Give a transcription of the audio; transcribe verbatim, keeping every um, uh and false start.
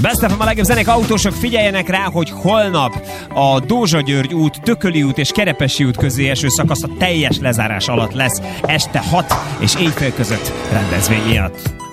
Best of a legjobb zenék, autósok, figyeljenek rá, hogy holnap a Dózsa György út, Tököli út és Kerepesi út közé eső szakasz a teljes lezárás alatt lesz este hat és éjfél között rendezvény miatt.